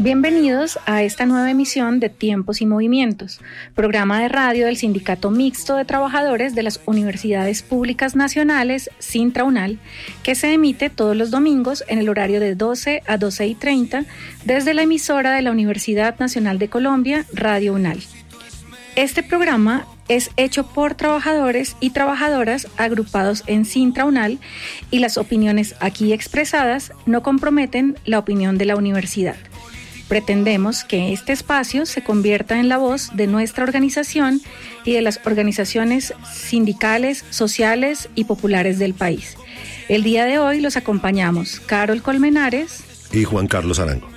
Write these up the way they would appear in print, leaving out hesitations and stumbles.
Bienvenidos a esta nueva emisión de Tiempos y Movimientos, programa de radio del Sindicato Mixto de Trabajadores de las Universidades Públicas Nacionales, Sintra-UNAL, que se emite todos los domingos en el horario de 12 a 12:30 desde la emisora de la Universidad Nacional de Colombia, Radio UNAL. Este programa es hecho por trabajadores y trabajadoras agrupados en Sintra-UNAL y las opiniones aquí expresadas no comprometen la opinión de la universidad. Pretendemos que este espacio se convierta en la voz de nuestra organización y de las organizaciones sindicales, sociales y populares del país. El día de hoy los acompañamos Carol Colmenares y Juan Carlos Arango.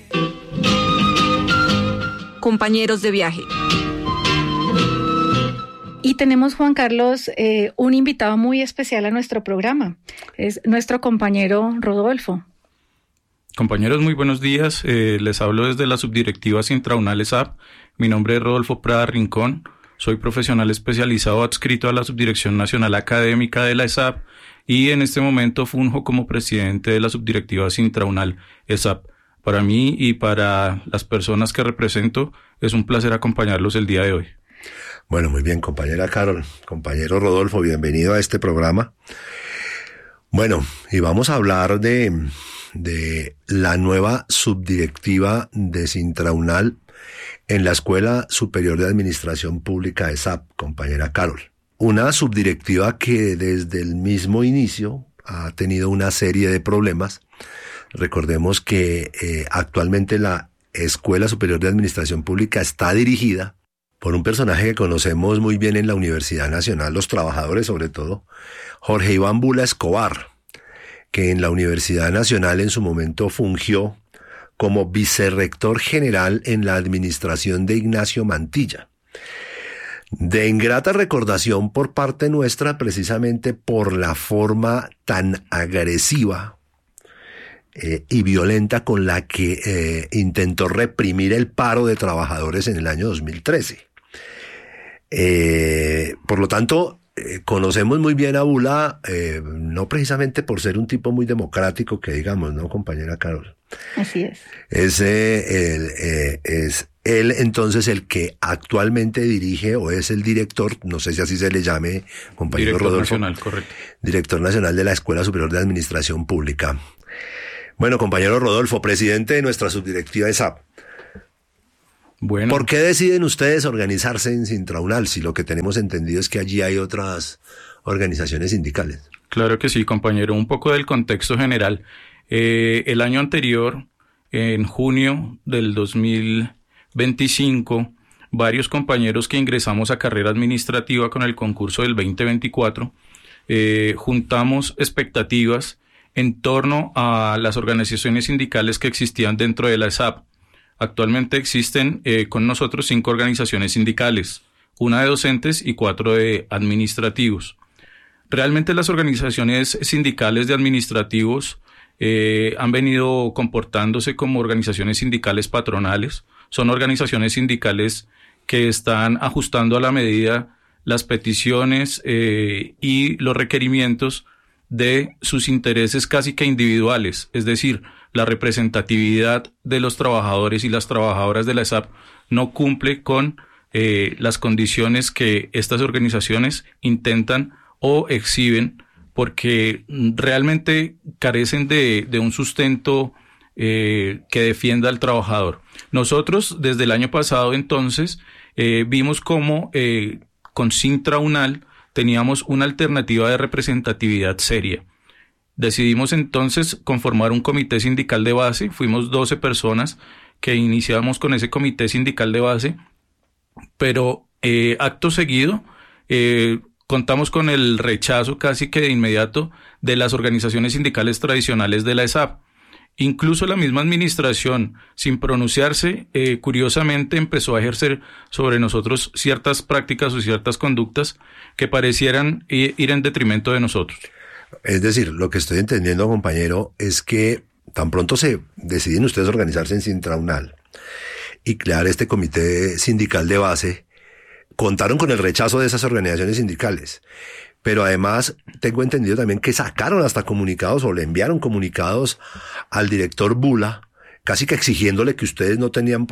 Compañeros de viaje. Y tenemos, Juan Carlos, un invitado muy especial a nuestro programa. Es nuestro compañero Rodolfo. Compañeros, muy buenos días. Les hablo desde la subdirectiva Sintra-UNAL ESAP. Mi nombre es Rodolfo Prada Rincón. Soy profesional especializado adscrito a la Subdirección Nacional Académica de la ESAP y en este momento funjo como presidente de la subdirectiva Sintra-UNAL ESAP. Para mí y para las personas que represento es un placer acompañarlos el día de hoy. Bueno, muy bien, compañera Carol, compañero Rodolfo, bienvenido a este programa. Bueno, y vamos a hablar de la nueva subdirectiva de Sintra-UNAL en la Escuela Superior de Administración Pública ESAP, compañera Carol. Una subdirectiva que desde el mismo inicio ha tenido una serie de problemas. Recordemos que actualmente la Escuela Superior de Administración Pública está dirigida por un personaje que conocemos muy bien en la Universidad Nacional, los trabajadores sobre todo, Jorge Iván Bula Escobar, que en la Universidad Nacional en su momento fungió como vicerrector general en la administración de Ignacio Mantilla. De ingrata recordación por parte nuestra, precisamente por la forma tan agresiva y violenta con la que intentó reprimir el paro de trabajadores en el año 2013. Por lo tanto, conocemos muy bien a Bula, no precisamente por ser un tipo muy democrático, que digamos, ¿no, compañera Carol? Así es. Es él entonces el que actualmente dirige o es el director, no sé si así se le llame, compañero Director Rodolfo. Nacional, correcto. Director nacional de la Escuela Superior de Administración Pública. Bueno, compañero Rodolfo, presidente de nuestra subdirectiva ESAP. Bueno. ¿Por qué deciden ustedes organizarse en Sintra-UNAL si lo que tenemos entendido es que allí hay otras organizaciones sindicales? Claro que sí, compañero. Un poco del contexto general. El año anterior, en junio del 2025, varios compañeros que ingresamos a carrera administrativa con el concurso del 2024, juntamos expectativas en torno a las organizaciones sindicales que existían dentro de la ESAP. Actualmente existen con nosotros 5 organizaciones sindicales, una de docentes y 4 de administrativos. Realmente las organizaciones sindicales de administrativos han venido comportándose como organizaciones sindicales patronales. Son organizaciones sindicales que están ajustando a la medida las peticiones y los requerimientos de sus intereses casi que individuales, es decir, la representatividad de los trabajadores y las trabajadoras de la ESAP no cumple con las condiciones que estas organizaciones intentan o exhiben porque realmente carecen de un sustento que defienda al trabajador. Nosotros desde el año pasado entonces vimos cómo con Sintra-UNAL teníamos una alternativa de representatividad seria. Decidimos entonces conformar un comité sindical de base. Fuimos 12 personas que iniciamos con ese comité sindical de base, pero acto seguido contamos con el rechazo casi que de inmediato de las organizaciones sindicales tradicionales de la ESAP. Incluso la misma administración, sin pronunciarse, curiosamente empezó a ejercer sobre nosotros ciertas prácticas o ciertas conductas que parecieran ir en detrimento de nosotros. Es decir, lo que estoy entendiendo, compañero, es que tan pronto se deciden ustedes organizarse en Sintra-UNAL y crear este comité sindical de base, contaron con el rechazo de esas organizaciones sindicales. Pero además tengo entendido también que sacaron hasta comunicados o le enviaron comunicados al director Bula casi que exigiéndole que ustedes no tenían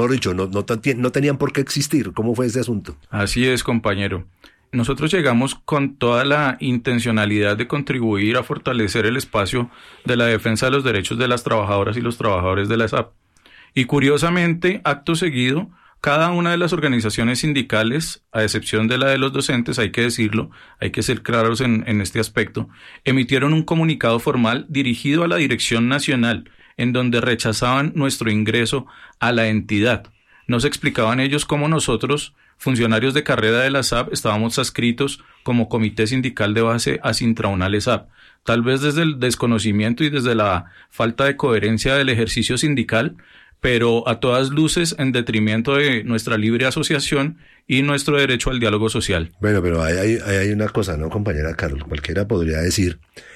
no tenían por qué existir. ¿Cómo fue ese asunto? Así es, compañero. Nosotros llegamos con toda la intencionalidad de contribuir a fortalecer el espacio de la defensa de los derechos de las trabajadoras y los trabajadores de la ESAP. Y curiosamente, acto seguido, cada una de las organizaciones sindicales, a excepción de la de los docentes, hay que decirlo, hay que ser claros en este aspecto, emitieron un comunicado formal dirigido a la Dirección Nacional, en donde rechazaban nuestro ingreso a la entidad. Nos explicaban ellos cómo nosotros, funcionarios de carrera de la SAP, estábamos adscritos como Comité Sindical de Base a Sintraunal ESAP. Tal vez desde el desconocimiento y desde la falta de coherencia del ejercicio sindical, pero a todas luces en detrimento de nuestra libre asociación y nuestro derecho al diálogo social. Bueno, pero hay una cosa, ¿no, compañera Carol? Cualquiera podría decir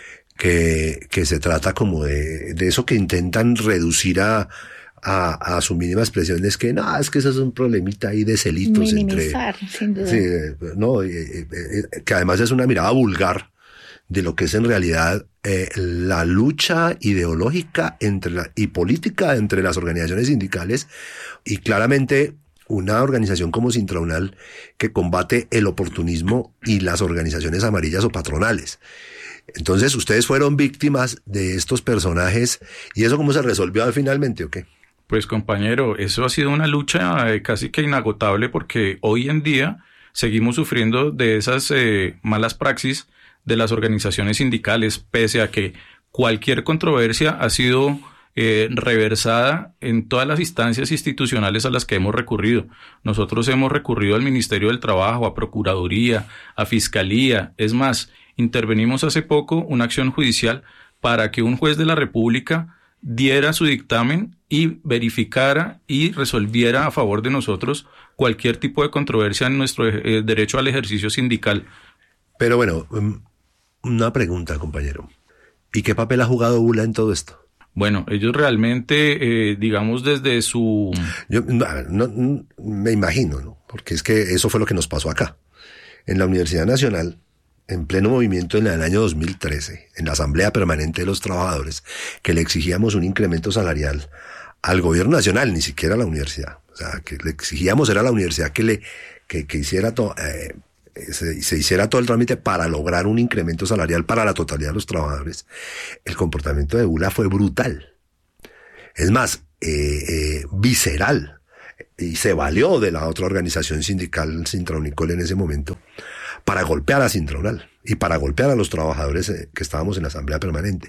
que se trata como de eso que intentan reducir a su mínima expresión, es que no, es que eso es un problemita ahí de celitos. Minimizar, sin duda. Sí, no, que además es una mirada vulgar de lo que es en realidad la lucha ideológica y política entre las organizaciones sindicales, y claramente una organización como Sintraunal que combate el oportunismo y las organizaciones amarillas o patronales. Entonces, ustedes fueron víctimas de estos personajes, ¿y eso cómo se resolvió finalmente o qué? Pues, compañero, eso ha sido una lucha casi que inagotable, porque hoy en día seguimos sufriendo de esas malas praxis de las organizaciones sindicales, pese a que cualquier controversia ha sido reversada en todas las instancias institucionales a las que hemos recurrido. Nosotros hemos recurrido al Ministerio del Trabajo, a Procuraduría, a Fiscalía. Es más, intervenimos hace poco una acción judicial para que un juez de la República diera su dictamen y verificara y resolviera a favor de nosotros cualquier tipo de controversia en nuestro derecho al ejercicio sindical. Pero bueno, una pregunta, compañero. ¿Y qué papel ha jugado ULA en todo esto? Bueno, ellos realmente, digamos, desde su... Yo no, me imagino, ¿no? Porque es que eso fue lo que nos pasó acá. En la Universidad Nacional, en pleno movimiento en el año 2013, en la Asamblea Permanente de los Trabajadores, que le exigíamos un incremento salarial al gobierno nacional, ni siquiera a la universidad. O sea, que le exigíamos era a la universidad que hiciera todo... se hiciera todo el trámite para lograr un incremento salarial para la totalidad de los trabajadores. El comportamiento de ULA fue brutal. Es más, visceral. Y se valió de la otra organización sindical, Sintraunicol, en ese momento, para golpear a Sintraunal y para golpear a los trabajadores que estábamos en la Asamblea Permanente.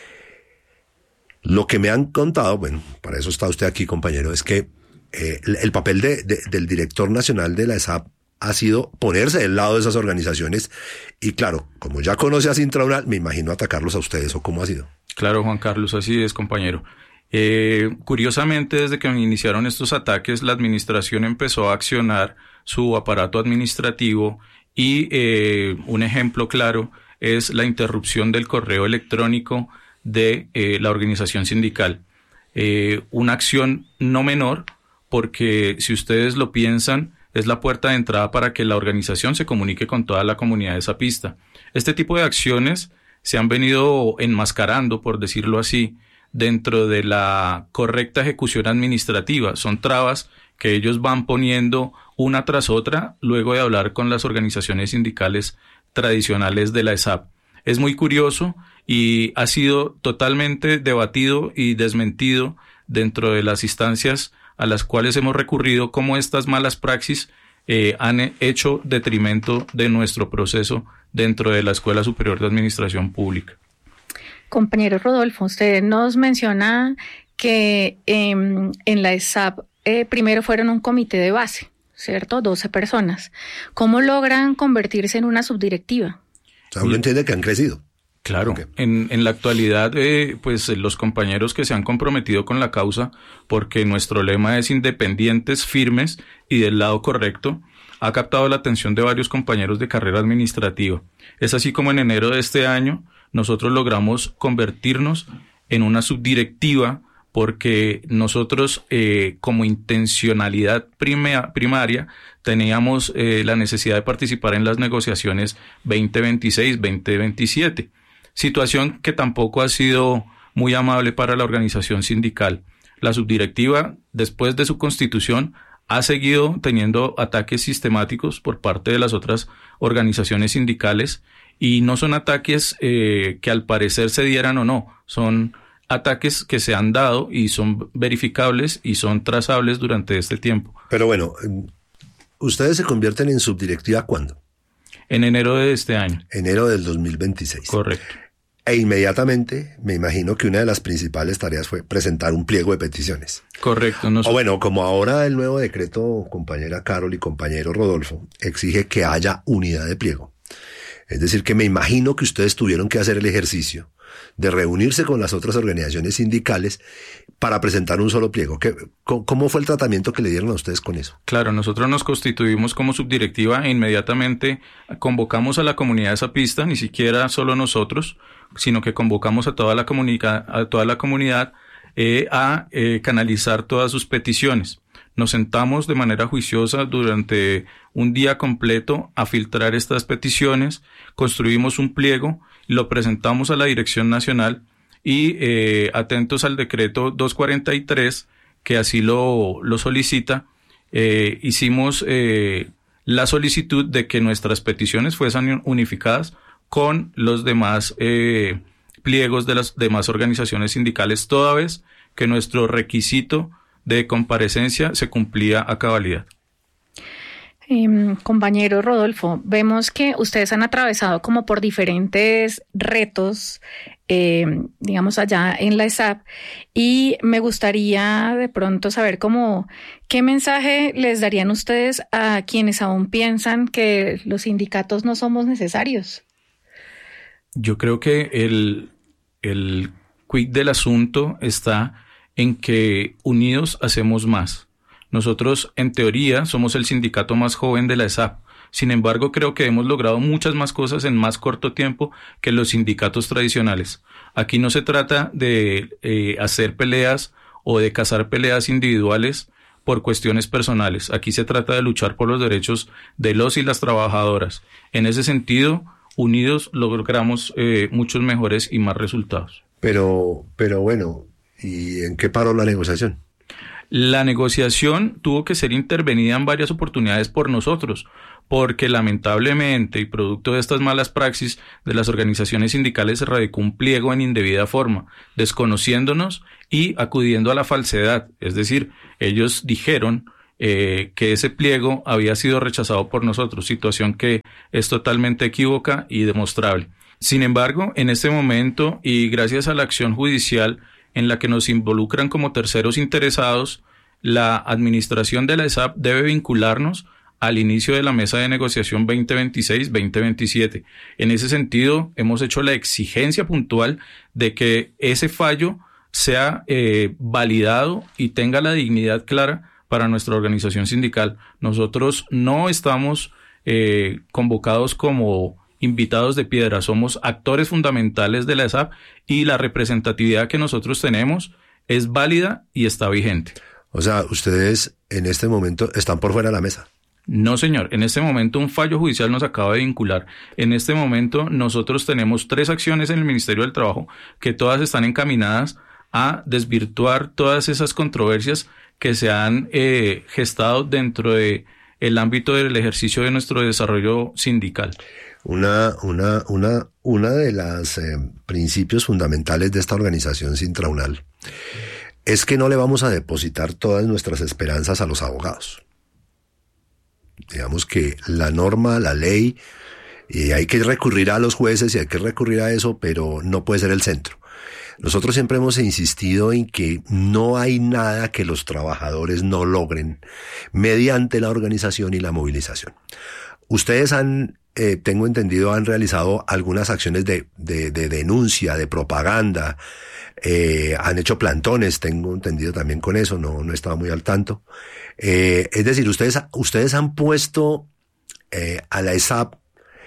Lo que me han contado, bueno, para eso está usted aquí, compañero, es que el papel del director nacional de la ESAP ha sido ponerse del lado de esas organizaciones y, claro, como ya conoce a Sintraunal, me imagino atacarlos a ustedes, ¿o cómo ha sido? Claro, Juan Carlos, así es, compañero. Curiosamente, desde que iniciaron estos ataques, la administración empezó a accionar su aparato administrativo y un ejemplo claro es la interrupción del correo electrónico de la organización sindical. Una acción no menor, porque si ustedes lo piensan, es la puerta de entrada para que la organización se comunique con toda la comunidad zapista. Este tipo de acciones se han venido enmascarando, por decirlo así, dentro de la correcta ejecución administrativa. Son trabas que ellos van poniendo una tras otra luego de hablar con las organizaciones sindicales tradicionales de la ESAP. Es muy curioso y ha sido totalmente debatido y desmentido dentro de las instancias a las cuales hemos recurrido, cómo estas malas praxis han hecho detrimento de nuestro proceso dentro de la Escuela Superior de Administración Pública. Compañero Rodolfo, usted nos menciona que en la ESAP primero fueron un comité de base, ¿cierto? 12 personas. ¿Cómo logran convertirse en una subdirectiva? O sea, uno entiende que han crecido. Claro, okay. En la actualidad, pues los compañeros que se han comprometido con la causa, porque nuestro lema es independientes, firmes y del lado correcto, ha captado la atención de varios compañeros de carrera administrativa. Es así como en enero de este año nosotros logramos convertirnos en una subdirectiva, porque nosotros como intencionalidad primaria teníamos la necesidad de participar en las negociaciones 2026-2027. Situación que tampoco ha sido muy amable para la organización sindical. la subdirectiva, después de su constitución, ha seguido teniendo ataques sistemáticos por parte de las otras organizaciones sindicales, y no son ataques que al parecer se dieran o no, son ataques que se han dado y son verificables y son trazables durante este tiempo. Pero bueno, ¿ustedes se convierten en subdirectiva cuándo? En enero de este año. Enero del 2026. Correcto. E inmediatamente, me imagino que una de las principales tareas fue presentar un pliego de peticiones. Correcto. O bueno, como ahora el nuevo decreto, compañera Carol y compañero Rodolfo, exige que haya unidad de pliego. Es decir, que me imagino que ustedes tuvieron que hacer el ejercicio de reunirse con las otras organizaciones sindicales para presentar un solo pliego. ¿Cómo fue el tratamiento que le dieron a ustedes con eso? Claro, nosotros nos constituimos como subdirectiva e inmediatamente convocamos a la comunidad zapista, ni siquiera solo nosotros, sino que convocamos a toda la comunidad a canalizar todas sus peticiones. Nos sentamos de manera juiciosa durante un día completo a filtrar estas peticiones, construimos un pliego, lo presentamos a la Dirección Nacional y atentos al decreto 243, que así lo solicita, hicimos la solicitud de que nuestras peticiones fuesen unificadas con los demás pliegos de las demás organizaciones sindicales, toda vez que nuestro requisito de comparecencia se cumplía a cabalidad. Compañero Rodolfo, vemos que ustedes han atravesado como por diferentes retos, digamos allá en la ESAP, y me gustaría de pronto saber qué mensaje les darían ustedes a quienes aún piensan que los sindicatos no somos necesarios. Yo creo que el quid del asunto está en que unidos hacemos más. Nosotros, en teoría, somos el sindicato más joven de la ESAP. Sin embargo, creo que hemos logrado muchas más cosas en más corto tiempo que los sindicatos tradicionales. Aquí no se trata de hacer peleas o de cazar peleas individuales por cuestiones personales. Aquí se trata de luchar por los derechos de los y las trabajadoras. En ese sentido, unidos logramos muchos mejores y más resultados. Pero bueno, ¿y en qué paró la negociación? La negociación tuvo que ser intervenida en varias oportunidades por nosotros, porque lamentablemente y producto de estas malas praxis de las organizaciones sindicales se radicó un pliego en indebida forma, desconociéndonos y acudiendo a la falsedad. Es decir, ellos dijeron que ese pliego había sido rechazado por nosotros, situación que es totalmente equívoca y demostrable. Sin embargo, en este momento y gracias a la acción judicial en la que nos involucran como terceros interesados, la administración de la ESAP debe vincularnos al inicio de la mesa de negociación 2026-2027. En ese sentido, hemos hecho la exigencia puntual de que ese fallo sea validado y tenga la dignidad clara para nuestra organización sindical. Nosotros no estamos convocados como invitados de piedra, somos actores fundamentales de la ESAP y la representatividad que nosotros tenemos es válida y está vigente. O sea, ustedes en este momento están por fuera de la mesa. No, señor. En este momento un fallo judicial nos acaba de vincular. En este momento nosotros tenemos 3 acciones en el Ministerio del Trabajo que todas están encaminadas a desvirtuar todas esas controversias que se han gestado dentro de el ámbito del ejercicio de nuestro desarrollo sindical. Una de las principios fundamentales de esta organización Sintraunal es que no le vamos a depositar todas nuestras esperanzas a los abogados. Digamos que la norma, la ley, y hay que recurrir a los jueces y hay que recurrir a eso, pero no puede ser el centro. Nosotros siempre hemos insistido en que no hay nada que los trabajadores no logren mediante la organización y la movilización. Ustedes tengo entendido, han realizado algunas acciones de denuncia, de propaganda, han hecho plantones, tengo entendido también con eso, no estaba muy al tanto. Es decir, ustedes han puesto a la ESAP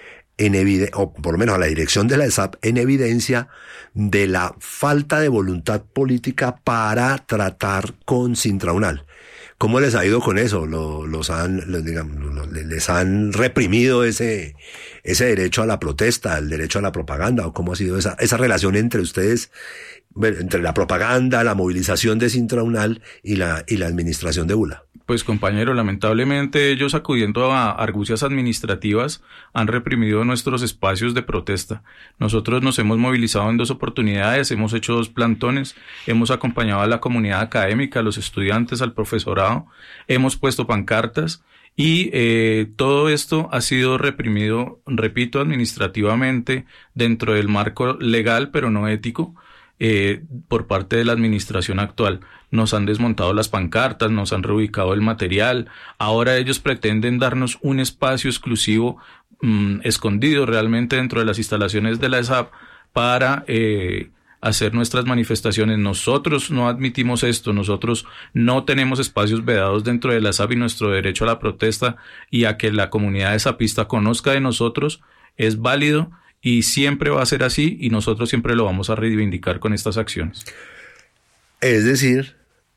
o por lo menos a la dirección de la ESAP en evidencia de la falta de voluntad política para tratar con Sintraunal. ¿Cómo les ha ido con eso? ¿Les han reprimido ese ese derecho a la protesta, el derecho a la propaganda, o cómo ha sido esa relación entre ustedes, entre la propaganda, la movilización de Sintraunal y la administración de Bula. Pues compañero, lamentablemente ellos, acudiendo a argucias administrativas, han reprimido nuestros espacios de protesta. Nosotros nos hemos movilizado en 2 oportunidades, hemos hecho 2 plantones, hemos acompañado a la comunidad académica, a los estudiantes, al profesorado, hemos puesto pancartas y todo esto ha sido reprimido, repito, administrativamente dentro del marco legal, pero no ético, por parte de la administración actual. Nos han desmontado las pancartas, nos han reubicado el material. Ahora ellos pretenden darnos un espacio exclusivo, escondido realmente dentro de las instalaciones de la ESAP para hacer nuestras manifestaciones. Nosotros no admitimos esto, nosotros no tenemos espacios vedados dentro de la ESAP, y nuestro derecho a la protesta y a que la comunidad esapista conozca de nosotros es válido y siempre va a ser así, y nosotros siempre lo vamos a reivindicar con estas acciones. Es decir,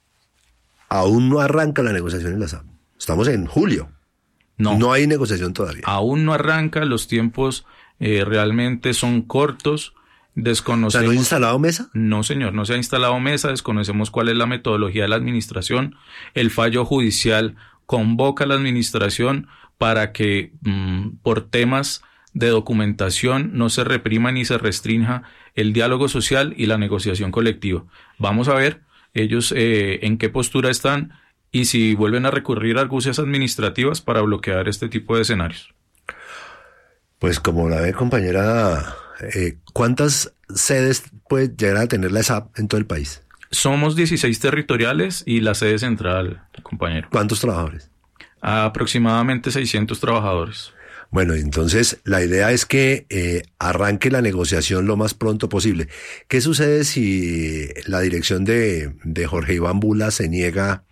aún no arranca la negociación en la SAP. Estamos en julio. No hay negociación todavía. Aún no arranca, los tiempos realmente son cortos. Desconocemos. ¿O sea, no ha instalado mesa? No, señor, no se ha instalado mesa, desconocemos cuál es la metodología de la administración. El fallo judicial convoca a la administración para que por temas de documentación no se reprima ni se restrinja el diálogo social y la negociación colectiva. Vamos a ver ellos en qué postura están y si vuelven a recurrir a argucias administrativas para bloquear este tipo de escenarios. Pues como la ve, compañera, ¿cuántas sedes puede llegar a tener la ESAP en todo el país? Somos 16 territoriales y la sede central, compañero. ¿Cuántos trabajadores? Aproximadamente 600 trabajadores. Bueno, entonces la idea es que arranque la negociación lo más pronto posible. ¿Qué sucede si la dirección de Jorge Iván Bula se niega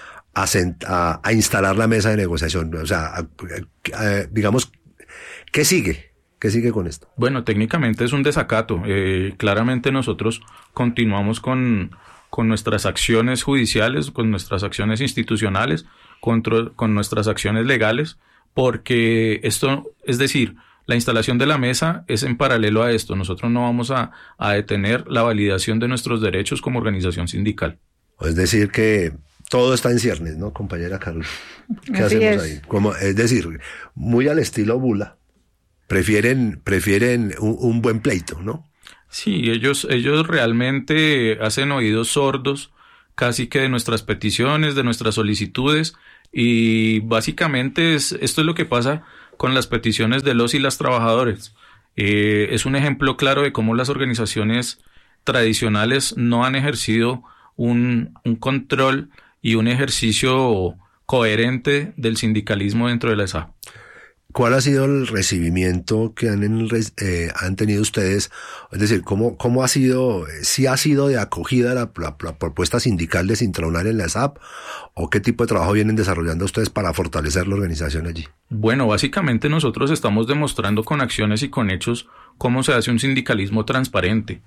a instalar la mesa de negociación? O sea, digamos, ¿qué sigue? ¿Qué sigue con esto? Bueno, técnicamente es un desacato. Claramente nosotros continuamos con nuestras acciones judiciales, con nuestras acciones institucionales, con nuestras acciones legales, porque esto, es decir, la instalación de la mesa es en paralelo a esto. Nosotros no vamos a detener la validación de nuestros derechos como organización sindical. Es decir, que todo está en ciernes, ¿no, compañera Carol? ¿Qué Así hacemos es. ahí? Es decir, muy al estilo Bula, prefieren un buen pleito, ¿no? Sí, ellos realmente hacen oídos sordos casi que de nuestras peticiones, de nuestras solicitudes, y básicamente esto es lo que pasa con las peticiones de los y las trabajadores. Es un ejemplo claro de cómo las organizaciones tradicionales no han ejercido un control y un ejercicio coherente del sindicalismo dentro de la ESAP. ¿Cuál ha sido el recibimiento que han tenido ustedes? Es decir, ¿cómo ha sido, si ha sido de acogida la propuesta sindical de Sintraunal en la ESAP, o qué tipo de trabajo vienen desarrollando ustedes para fortalecer la organización allí? Bueno, básicamente nosotros estamos demostrando con acciones y con hechos cómo se hace un sindicalismo transparente.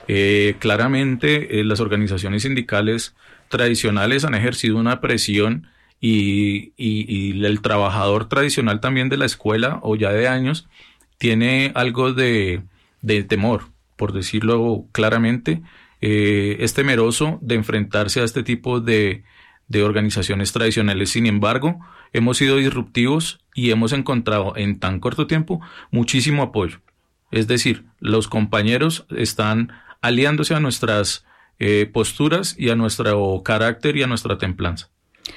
Claramente las organizaciones sindicales tradicionales han ejercido una presión y el trabajador tradicional también de la escuela o ya de años tiene algo de temor, por decirlo claramente, es temeroso de enfrentarse a este tipo de organizaciones tradicionales. Sin embargo, hemos sido disruptivos y hemos encontrado en tan corto tiempo muchísimo apoyo. Es decir, los compañeros están aliándose a nuestras posturas y a nuestro carácter y a nuestra templanza.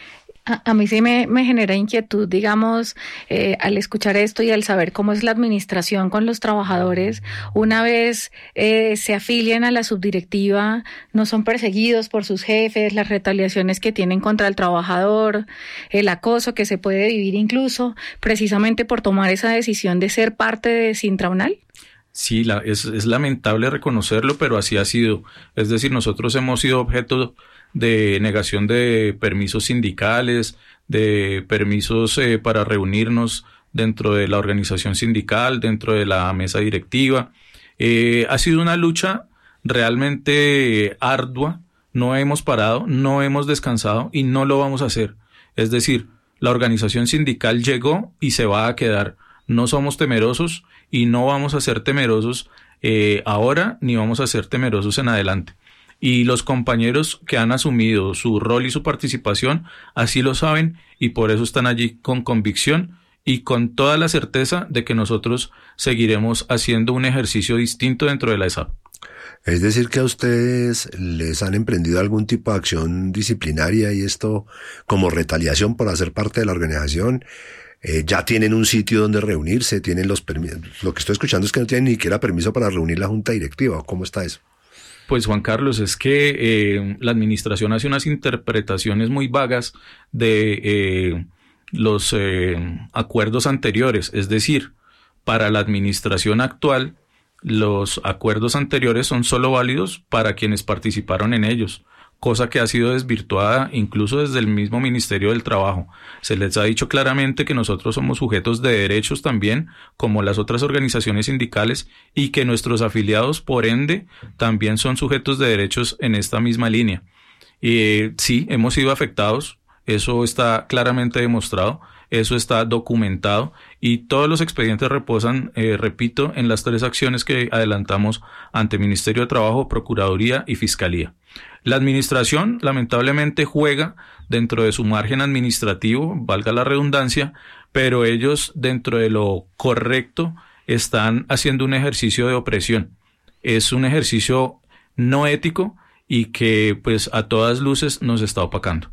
A mí sí me genera inquietud, digamos, al escuchar esto y al saber cómo es la administración con los trabajadores. Una vez se afilian a la subdirectiva, no son perseguidos por sus jefes, las retaliaciones que tienen contra el trabajador, el acoso que se puede vivir incluso, precisamente por tomar esa decisión de ser parte de Sintraunal. Sí, es lamentable reconocerlo, pero así ha sido. Es decir, nosotros hemos sido objeto de negación de permisos sindicales, de permisos para reunirnos dentro de la organización sindical, dentro de la mesa directiva. Ha sido una lucha realmente ardua, no hemos parado, no hemos descansado y no lo vamos a hacer. Es decir, la organización sindical llegó y se va a quedar. No somos temerosos y no vamos a ser temerosos ahora ni vamos a ser temerosos en adelante. Y los compañeros que han asumido su rol y su participación así lo saben y por eso están allí con convicción y con toda la certeza de que nosotros seguiremos haciendo un ejercicio distinto dentro de la ESAP. Es decir, que a ustedes les han emprendido algún tipo de acción disciplinaria y esto como retaliación por hacer parte de la organización. Ya tienen un sitio donde reunirse, tienen los permisos. Lo que estoy escuchando es que no tienen ni siquiera permiso para reunir la junta directiva. ¿Cómo está eso? Pues Juan Carlos, es que la administración hace unas interpretaciones muy vagas de los acuerdos anteriores. Es decir, para la administración actual, los acuerdos anteriores son solo válidos para quienes participaron en ellos, cosa que ha sido desvirtuada incluso desde el mismo Ministerio del Trabajo. Se les ha dicho claramente que nosotros somos sujetos de derechos también, como las otras organizaciones sindicales, y que nuestros afiliados, por ende, también son sujetos de derechos en esta misma línea. Sí, hemos sido afectados, eso está claramente demostrado, eso está documentado y todos los expedientes reposan, repito, en las 3 acciones que adelantamos ante Ministerio de Trabajo, Procuraduría y Fiscalía. La administración lamentablemente juega dentro de su margen administrativo, valga la redundancia, pero ellos dentro de lo correcto están haciendo un ejercicio de opresión. Es un ejercicio no ético y que pues a todas luces nos está opacando.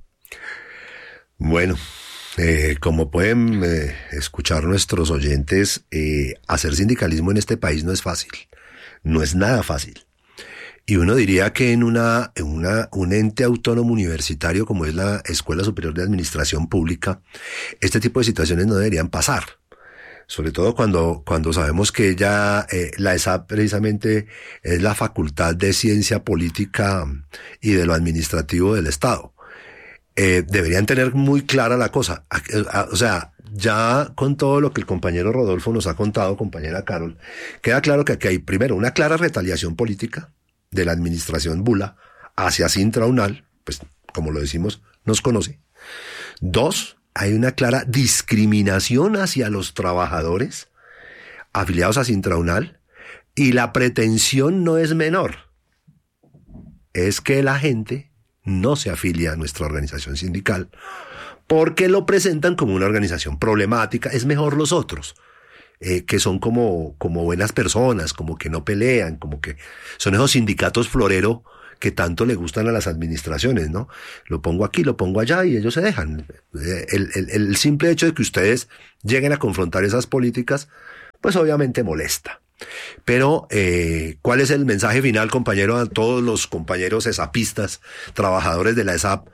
Bueno, como pueden escuchar nuestros oyentes, hacer sindicalismo en este país no es fácil, no es nada fácil. Y uno diría que en un ente autónomo universitario como es la Escuela Superior de Administración Pública, este tipo de situaciones no deberían pasar. Sobre todo cuando sabemos que ya la ESAP precisamente es la Facultad de Ciencia Política y de lo Administrativo del Estado. Deberían tener muy clara la cosa. O sea, ya con todo lo que el compañero Rodolfo nos ha contado, compañera Carol, queda claro que aquí hay primero una clara retaliación política de la administración Bula hacia Sintraunal, pues como lo decimos, nos conoce. 2, hay una clara discriminación hacia los trabajadores afiliados a Sintraunal y la pretensión no es menor, es que la gente no se afilia a nuestra organización sindical porque lo presentan como una organización problemática. Es mejor los otros, que son como buenas personas, como que no pelean, como que son esos sindicatos florero que tanto le gustan a las administraciones, ¿no? Lo pongo aquí, lo pongo allá y ellos se dejan. El simple hecho de que ustedes lleguen a confrontar esas políticas, pues obviamente molesta. Pero, ¿cuál es el mensaje final, compañero, a todos los compañeros esapistas, trabajadores de la ESAP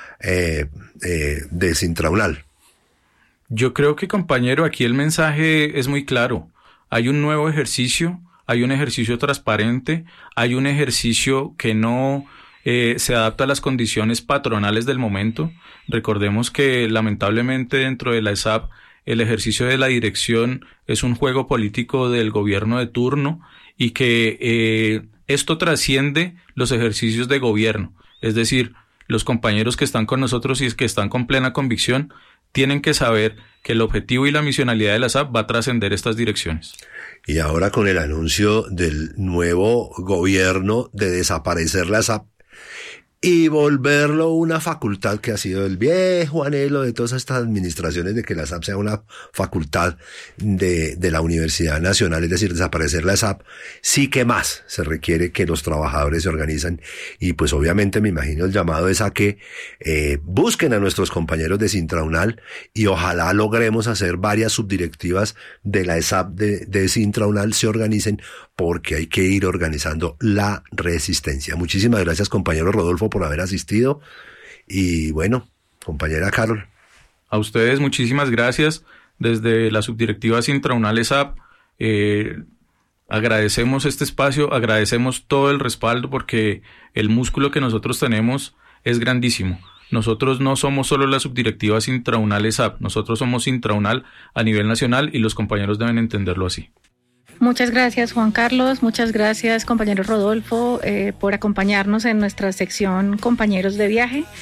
de Sintraunal? Yo creo que, compañero, aquí el mensaje es muy claro. Hay un nuevo ejercicio, hay un ejercicio transparente, hay un ejercicio que no se adapta a las condiciones patronales del momento. Recordemos que lamentablemente dentro de la ESAP el ejercicio de la dirección es un juego político del gobierno de turno y que esto trasciende los ejercicios de gobierno. Es decir, los compañeros que están con nosotros y que están con plena convicción tienen que saber que el objetivo y la misionalidad de la SAP va a trascender estas direcciones. Y ahora con el anuncio del nuevo gobierno de desaparecer la SAP y volverlo una facultad, que ha sido el viejo anhelo de todas estas administraciones de que la SAP sea una facultad de la Universidad Nacional, es decir, desaparecer la SAP, sí que más se requiere que los trabajadores se organizan y pues obviamente me imagino el llamado es a que busquen a nuestros compañeros de Sintraunal y ojalá logremos hacer varias subdirectivas de la ESAP de Sintraunal se organicen porque hay que ir organizando la resistencia. Muchísimas gracias, compañero Rodolfo, por haber asistido. Y bueno, compañera Carol. A ustedes muchísimas gracias. Desde la subdirectiva Sintraunal ESAP, agradecemos este espacio, agradecemos todo el respaldo porque el músculo que nosotros tenemos es grandísimo. Nosotros no somos solo la subdirectiva Sintraunal ESAP, nosotros somos Sintraunal a nivel nacional y los compañeros deben entenderlo así. Muchas gracias, Juan Carlos. Muchas gracias, compañero Rodolfo, por acompañarnos en nuestra sección Compañeros de Viaje.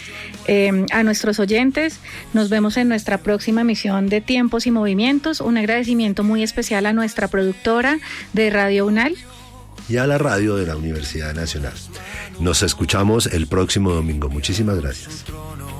A nuestros oyentes, nos vemos en nuestra próxima emisión de Tiempos y Movimientos. Un agradecimiento muy especial a nuestra productora de Radio UNAL y a la radio de la Universidad Nacional. Nos escuchamos el próximo domingo. Muchísimas gracias.